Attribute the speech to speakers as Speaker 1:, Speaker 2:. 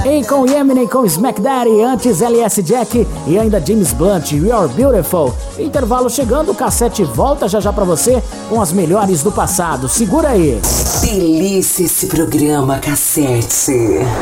Speaker 1: Akon e Eminem com Smack Daddy, antes LS Jack e ainda James Blunt, You're Beautiful. Intervalo chegando, o cassete volta já pra você com as melhores do passado. Segura aí.
Speaker 2: Delícia esse programa, Cassete.